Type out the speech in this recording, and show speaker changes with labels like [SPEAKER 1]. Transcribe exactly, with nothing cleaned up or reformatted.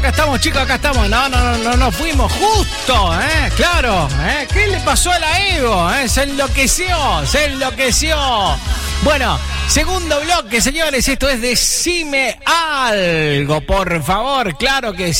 [SPEAKER 1] acá estamos, chicos, acá estamos. No, no, no, no, no fuimos justo, ¿eh? Claro, ¿eh? ¿Qué le pasó a la Evo? ¿Eh? Se enloqueció, se enloqueció. Bueno, segundo bloque, señores, esto es Decime Algo, por favor, claro que sí.